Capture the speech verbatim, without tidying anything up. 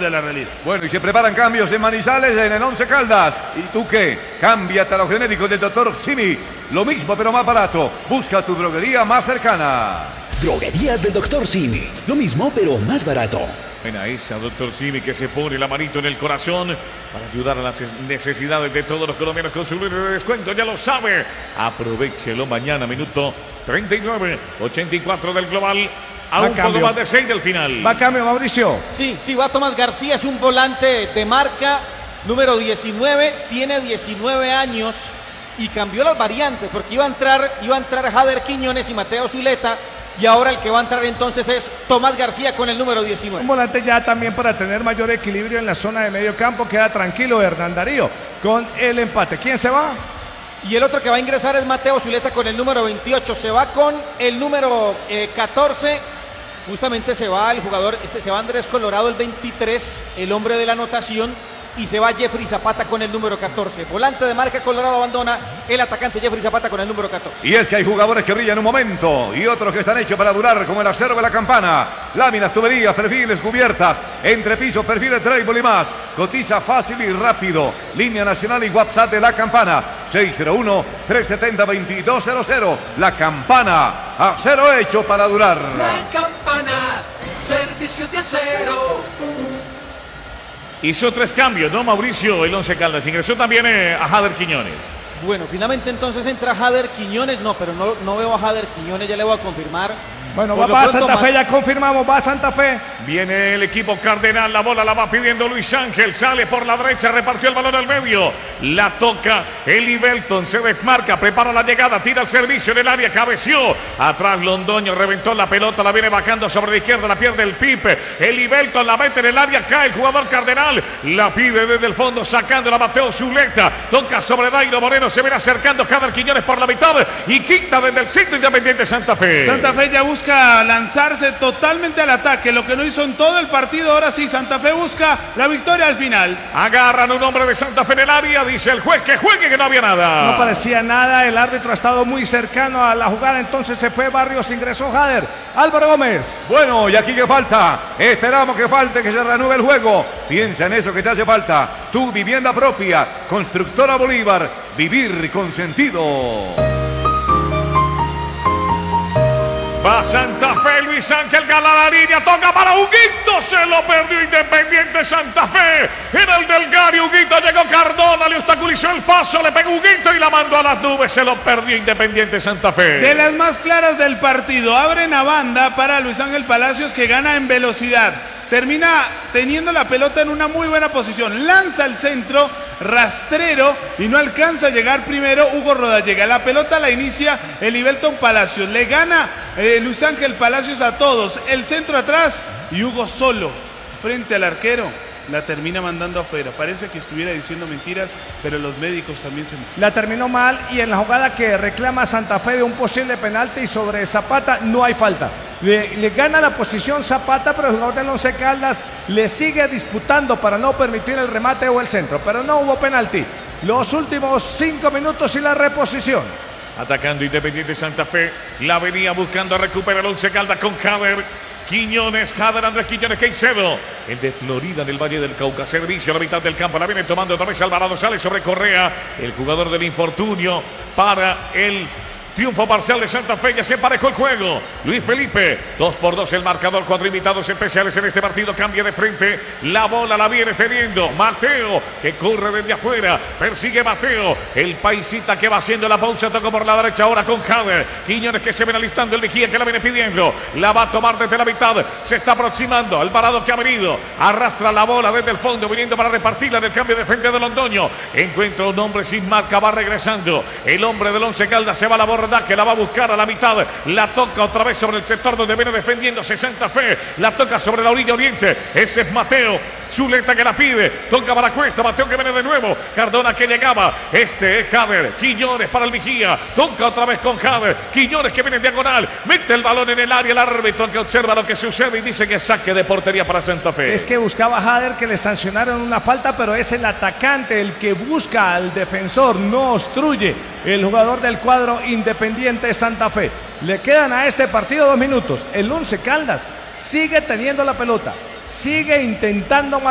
de la realidad. Bueno, y se preparan cambios en Manizales en el Once Caldas. ¿Y tú qué? Cámbiate a los genéricos del doctor Simi. Lo mismo pero más barato. Busca tu droguería más cercana. Droguerías del doctor Simi. Lo mismo pero más barato. Buena esa, doctor Simi, que se pone la manito en el corazón para ayudar a las necesidades de todos los colombianos con su libre de descuento. Ya lo sabe. Aprovechelo mañana, minuto treinta y nueve, ochenta y cuatro del global. A un poco más de seis del final. Va a cambio, Mauricio. Sí, sí, va Tomás García, es un volante de marca, número diecinueve, tiene diecinueve años y cambió las variantes porque iba a entrar, iba a entrar Jader Quiñones y Mateo Zuleta. Y ahora el que va a entrar entonces es Tomás García con el número diecinueve. Un volante ya también para tener mayor equilibrio en la zona de medio campo. Queda tranquilo Hernán Darío con el empate. ¿Quién se va? Y el otro que va a ingresar es Mateo Zuleta con el número veintiocho. Se va con el número eh, catorce. Justamente se va el jugador, este se va Andrés Colorado, el veintitrés, el hombre de la anotación. Y se va Jeffrey Zapata con el número catorce. Volante de marca, Colorado abandona el atacante Jeffrey Zapata con el número catorce. Y es que hay jugadores que brillan un momento y otros que están hechos para durar, como el acero de la campana. Láminas, tuberías, perfiles, cubiertas, entrepisos, perfiles, trébol y más. Cotiza fácil y rápido. Línea nacional y WhatsApp de la campana. seis cero uno, tres siete cero, dos dos cero cero. La campana, acero hecho para durar. La campana, servicio de acero. Hizo tres cambios, ¿no, Mauricio? El Once Caldas. Ingresó también eh, a Jader Quiñones. Bueno, finalmente entonces entra Jader Quiñones. No, pero no, no veo a Jader Quiñones, ya le voy a confirmar. Bueno, va para Santa Fe, ya confirmamos, va a Santa Fe. Viene el equipo cardenal, la bola la va pidiendo Luis Ángel, sale por la derecha, repartió el balón al medio, la toca Eli Belton, se desmarca, prepara la llegada, tira el servicio en el área, cabeció, atrás Londoño, reventó la pelota, la viene bajando sobre la izquierda, la pierde el Pipe, Eli Belton la mete en el área, cae el jugador cardenal, la pide desde el fondo, sacándola Mateo Zuleta, toca sobre Dairo Moreno, se viene acercando Jader Quiñones por la mitad y quita desde el centro Independiente Santa Fe. Santa Fe ya busca Busca lanzarse totalmente al ataque, lo que no hizo en todo el partido. Ahora sí, Santa Fe busca la victoria al final. Agarran un hombre de Santa Fe en el área, dice el juez que juegue, que no había nada. No parecía nada, el árbitro ha estado muy cercano a la jugada, entonces se fue Barrios, ingresó Jader. Álvaro Gómez. Bueno, y aquí que falta, esperamos que falte, que se reanude el juego. Piensa en eso que te hace falta. Tu vivienda propia, Constructora Bolívar, vivir con sentido. Va Santa Fe, Luis Ángel gana la línea, toca para Huguito, se lo perdió Independiente Santa Fe. En el Delgario, Huguito llegó Cardona, le obstaculizó el paso, le pegó Huguito y la mandó a las nubes, se lo perdió Independiente Santa Fe. De las más claras del partido, abren a banda para Luis Ángel Palacios, que gana en velocidad. Termina teniendo la pelota en una muy buena posición, lanza el centro, rastrero, y no alcanza a llegar primero Hugo Rodallega. La pelota la inicia Eli Belton Palacios, le gana eh, Luis Ángel Palacios a todos, el centro atrás y Hugo solo frente al arquero. La termina mandando afuera. Parece que estuviera diciendo mentiras, pero los médicos también se... La terminó mal y en la jugada que reclama Santa Fe de un posible penalti sobre Zapata no hay falta. Le, le gana la posición Zapata, pero el jugador del Once Caldas le sigue disputando para no permitir el remate o el centro. Pero no hubo penalti. Los últimos cinco minutos y la reposición. Atacando Independiente Santa Fe. La venía buscando a recuperar el Once Caldas con Jader Quiñones, Jader Andrés Quiñones Caicedo, el de Florida en el Valle del Cauca, servicio a la mitad del campo, la viene tomando otra vez Alvarado, sale sobre Correa, el jugador del infortunio para el triunfo parcial de Santa Fe, ya se emparejó el juego. Luis Felipe, dos por dos el marcador, cuatro invitados especiales en este partido, cambia de frente, la bola la viene teniendo Mateo, que corre desde afuera, persigue Mateo, el paisita que va haciendo la pausa, toca por la derecha ahora con Jader, Quiñones que se ven alistando, el vigía que la viene pidiendo, la va a tomar desde la mitad, se está aproximando, Alvarado que ha venido, arrastra la bola desde el fondo, viniendo para repartirla en el cambio de frente de Londoño, encuentra un hombre sin marca, va regresando, el hombre del Once Caldas se va a la borda, que la va a buscar a la mitad, la toca otra vez sobre el sector donde viene defendiéndose Santa Fe, la toca sobre la orilla oriente, ese es Mateo Zuleta que la pide, toca para Cuesta, Mateo que viene de nuevo, Cardona que llegaba, este es Jader, Quiñones para el vigía, toca otra vez con Jader, Quiñones que viene en diagonal, mete el balón en el área, el árbitro que observa lo que sucede y dice que saque de portería para Santa Fe. Es que buscaba Jader que le sancionaron una falta, pero es el atacante el que busca al defensor, no obstruye el jugador del cuadro Independiente Santa Fe. Le quedan a este partido dos minutos, el Once Caldas sigue teniendo la pelota, sigue intentando